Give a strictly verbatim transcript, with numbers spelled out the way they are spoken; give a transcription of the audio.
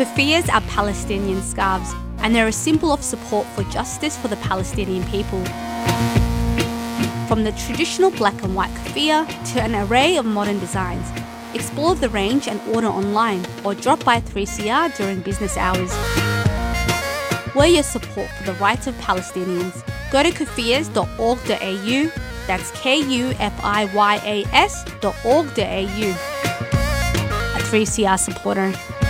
Kufiyas are Palestinian scarves, and they're a symbol of support for justice for the Palestinian people. From the traditional black and white kufiya to an array of modern designs, explore the range and order online or drop by three C R during business hours. Wear your support for the rights of Palestinians. Go to kufiyas dot org dot a u, that's K U F I Y A S dot org dot a u. A three C R supporter.